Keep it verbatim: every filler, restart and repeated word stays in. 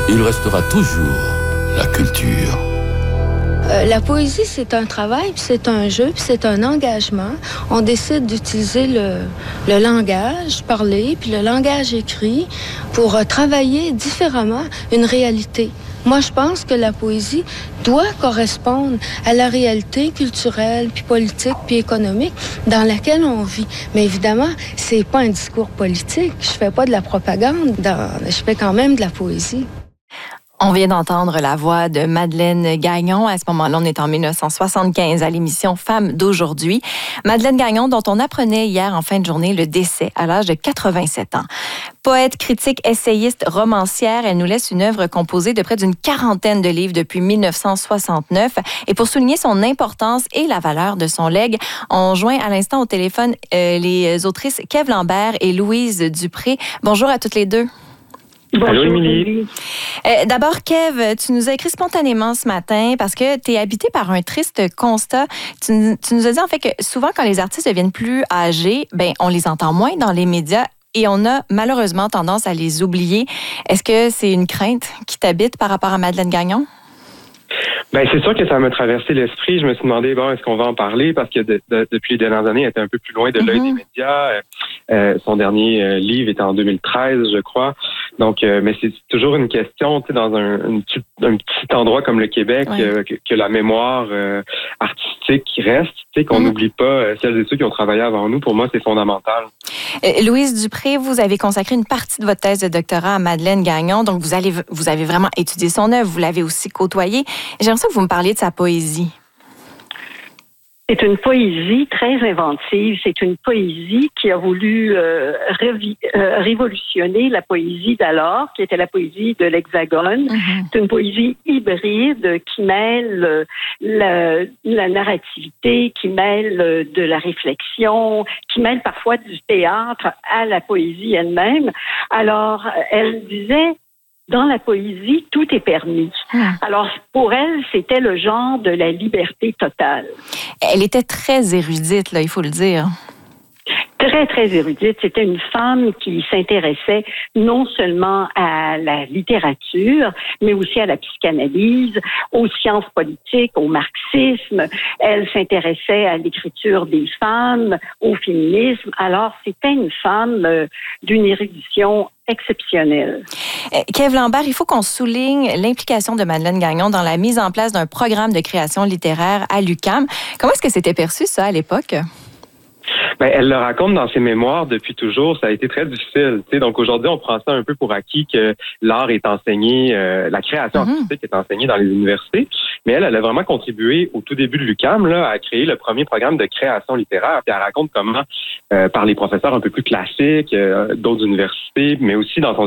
il restera toujours la culture. Euh, la poésie, c'est un travail, puis c'est un jeu, puis c'est un engagement. On décide d'utiliser le, le langage parlé, puis le langage écrit pour euh, travailler différemment une réalité. Moi, je pense que la poésie doit correspondre à la réalité culturelle, puis politique, puis économique dans laquelle on vit. Mais évidemment, c'est pas un discours politique. Je fais pas de la propagande, dans... je fais quand même de la poésie. On vient d'entendre la voix de Madeleine Gagnon. À ce moment-là, on est en dix-neuf cent soixante-quinze à l'émission Femmes d'aujourd'hui. Madeleine Gagnon, dont on apprenait hier en fin de journée le décès à l'âge de quatre-vingt-sept ans. Poète, critique, essayiste, romancière, elle nous laisse une œuvre composée de près d'une quarantaine de livres depuis dix-neuf cent soixante-neuf. Et pour souligner son importance et la valeur de son legs, on joint à l'instant au téléphone euh, les autrices Kev Lambert et Louise Dupré. Bonjour à toutes les deux. Bonjour, Allô, Émilie. Euh, d'abord, Kev, tu nous as écrit spontanément ce matin parce que tu es habité par un triste constat. Tu, tu nous as dit en fait que souvent, quand les artistes deviennent plus âgés, ben, on les entend moins dans les médias et on a malheureusement tendance à les oublier. Est-ce que c'est une crainte qui t'habite par rapport à Madeleine Gagnon? Ben c'est sûr que ça m'a traversé l'esprit. Je me suis demandé, bon, est-ce qu'on va en parler? Parce que de, de, depuis les dernières années, elle était un peu plus loin de l'œil mm-hmm. des médias. Euh, euh, son dernier euh, livre était en deux mille treize, je crois. Donc, euh, mais c'est toujours une question, tu sais, dans un, une petite, un petit endroit comme le Québec, ouais. euh, que, que la mémoire euh, artistique reste, tu sais, qu'on n'oublie mm-hmm. pas euh, celles et ceux qui ont travaillé avant nous. Pour moi, c'est fondamental. Euh, Louise Dupré, vous avez consacré une partie de votre thèse de doctorat à Madeleine Gagnon. Donc, vous, allez, vous avez vraiment étudié son œuvre, vous l'avez aussi côtoyée. J'aimerais ça que vous me parliez de sa poésie. C'est une poésie très inventive. C'est une poésie qui a voulu euh, révi- euh, révolutionner la poésie d'alors, qui était la poésie de l'Hexagone. Mm-hmm. C'est une poésie hybride qui mêle euh, la, la narrativité, qui mêle euh, de la réflexion, qui mêle parfois du théâtre à la poésie elle-même. Alors, elle disait... Dans la poésie, tout est permis. Hum. Alors, pour elle, c'était le genre de la liberté totale. Elle était très érudite, là, il faut le dire. Très, très érudite. C'était une femme qui s'intéressait non seulement à la littérature, mais aussi à la psychanalyse, aux sciences politiques, au marxisme. Elle s'intéressait à l'écriture des femmes, au féminisme. Alors, c'était une femme euh, d'une érudition exceptionnelle. Kev Lambert, il faut qu'on souligne l'implication de Madeleine Gagnon dans la mise en place d'un programme de création littéraire à l'U Q A M. Comment est-ce que c'était perçu, ça, à l'époque? Ben, elle le raconte dans ses mémoires depuis toujours. Ça a été très difficile. Tu sais, donc aujourd'hui, on prend ça un peu pour acquis que l'art est enseigné, euh, la création mm-hmm. artistique est enseignée dans les universités. Mais elle, elle a vraiment contribué au tout début de l'U Q A M là, à créer le premier programme de création littéraire. Puis elle raconte comment, euh, par les professeurs un peu plus classiques, euh, d'autres universités, mais aussi dans son